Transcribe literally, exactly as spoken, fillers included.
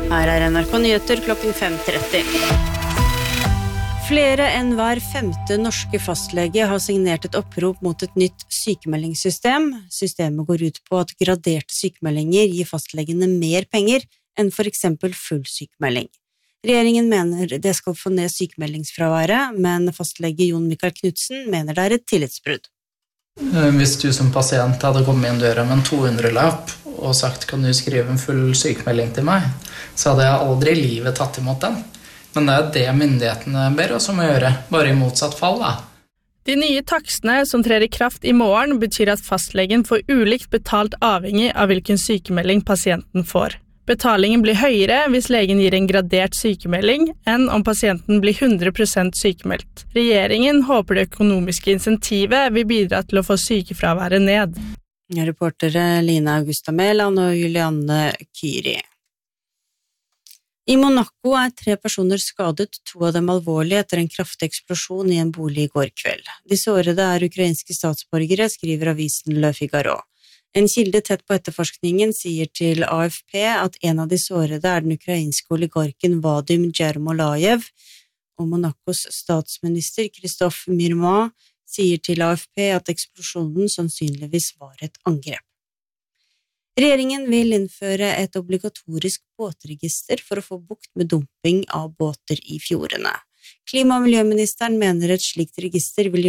Her er N R K Nyheter klokken fem tretti. Flere enn hver femte norske fastlege har signert et opprop mot et nytt sykemeldingssystem. Systemet går ut på at graderte sykemeldinger gir fastlegene mer penger enn for eksempel full sykemelding. Regjeringen mener det skal få ned sykemeldingsfraværet, men fastlege Jon Mikael Knudsen mener det er et tillitsbrudd. Hvis du som pasient hadde kommet inn døra med en to hundre-lapp og sagt kan du skrive en full sykemelding til meg, så hadde jeg aldri i livet tatt imot den. Men det er det myndighetene ber oss om å gjøre, bare i motsatt fall da. De nye takstene som trer i kraft i morgen betyr at fastlegen får ulikt betalt avhengig av hvilken sykemelding pasienten får. Betalingen blir høyere hvis legen gir en gradert sykemelding enn om pasienten blir hundre prosent sykemeldt. Regjeringen håper det økonomiske insentivet vil bidra til å få sykefraværet ned. Reportere Lina Augusta Mæland og Julianne Kyri. I Monaco er tre personer skadet, to av dem alvorlig etter en kraftig eksplosjon i en bolig i går kveld. De sårede er ukrainske statsborgere, skriver avisen Le Figaro. En kilde tett på etterforskningen sier til A F P at en av de sårede er den ukrainske oligarken Vadim Jermolajev, og Monacos statsminister Christophe Mirma sier til A F P at eksplosjonen sannsynligvis var et angrep. Regjeringen vil innføre et obligatorisk båtregister for å få bukt med dumping av båter i fjordene. Klima- og miljøministeren mener et slikt register vil